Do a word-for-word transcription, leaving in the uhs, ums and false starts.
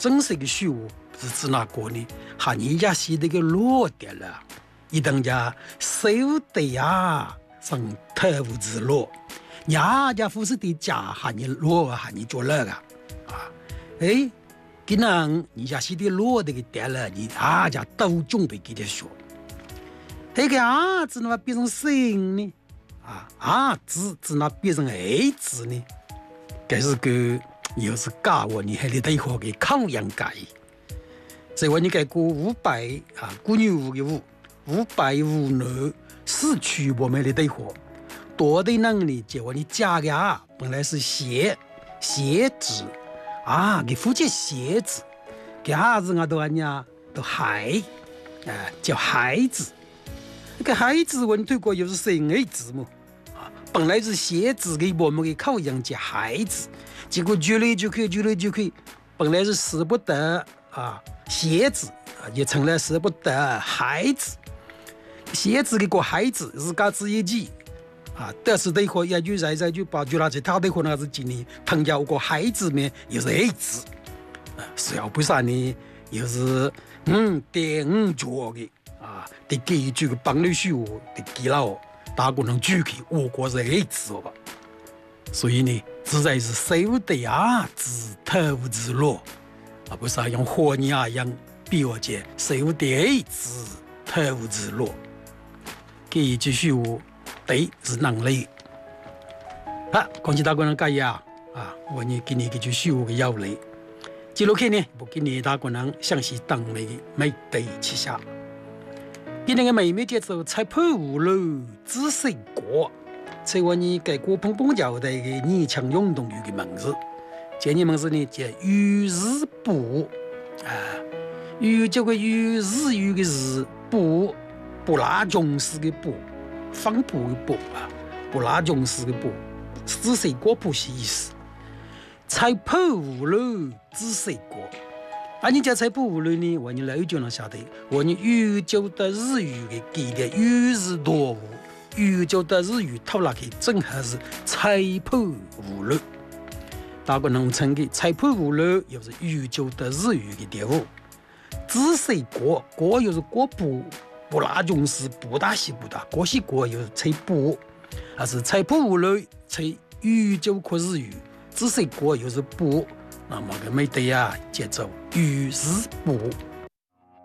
正式的虚无是指哪个呢？哈，人家写的个落的了，一等家手的呀，上特务之落，人家不是的家哈你落哈你做那个啊，哎，可能人家写的落的个点了，你大家都准备给他说，那个啊字那变成生呢？啊啊字字那变成哎字呢？这是个又是假话，你还得对话给抗阳改。所以话你改过五百啊，古牛五个五，五百五呢四区我们的对话，多的能力结果你加个啊，本来是写写字啊，给复接写字，给啥子啊都安呀都孩啊叫孩子，那个孩子我们对过又是生儿字母。本来是写字给我们给考养叫孩子，结果越来就可以，越来就可以。本来是舍不得啊，写字啊，也成了舍不得孩子。写字给个孩子是嘎子一记啊，但是对话也就在在就把就那些他对话那是今年同样个孩子面又是孩子，啊，是要不然呢，又是嗯点五角的啊，得给一句个帮你学得给了。大家能举起我国是孩子吧，所以呢，实在是手的啊，字头之落啊，不是用火泥啊一样比我讲手的孩子头之落，这一句虚话对是能力。好，恭喜大家能改呀啊！我呢给你这句虚话的要领，接落去呢，我给你大家能详细当美美对旗下。今天的妹妹节奏才破五路知识国，在我呢给国碰碰交代的二强运动员的名字，这你名字呢叫于是补啊，于这个于是于的是补，布拉琼斯的补，方补的补啊，布拉琼斯的补，知识国不是意思，才破五路知识国。啊，你家才不无论呢，我你老就能晓得，我你宇宙的日语的给的宇是多无，宇宙的日语套拉去正合是才破无论，大家能称的才破无论又是宇宙的日语的点物，知识国国又是国部，布拉琼斯布大西布大，国西国又是才布，还是才破无论才宇宙可日语，知识国又是布。那么个没得呀，节奏于是不。